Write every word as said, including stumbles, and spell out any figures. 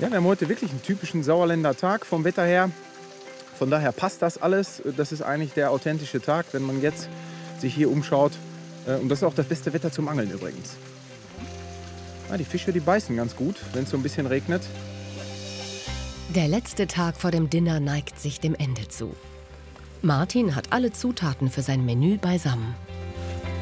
Ja, wir haben heute wirklich einen typischen Sauerländer Tag vom Wetter her. Von daher passt das alles. Das ist eigentlich der authentische Tag, wenn man jetzt sich hier umschaut. Äh, Und das ist auch das beste Wetter zum Angeln übrigens. Ja, die Fische, die beißen ganz gut, wenn es so ein bisschen regnet. Der letzte Tag vor dem Dinner neigt sich dem Ende zu. Martin hat alle Zutaten für sein Menü beisammen.